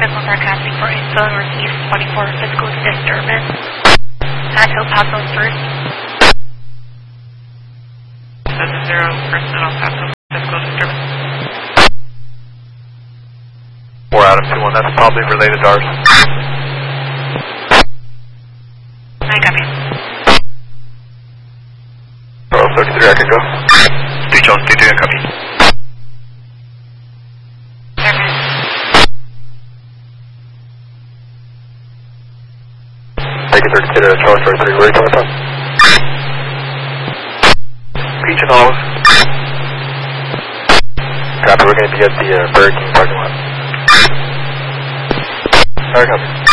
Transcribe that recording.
Physical Forecasting for info Northeast 24 physical disturbance at El Paso first. 7-0 person El Paso physical disturbance. 4 out of 2-1, that's probably related to ours. I copy. 33, I can go. 3 Charles, 3 I copy. Take it 32 to Charles 33, where are you coming from? Peach and Olive. Copy, we're going to be at the Burger King parking lot. Alright, copy.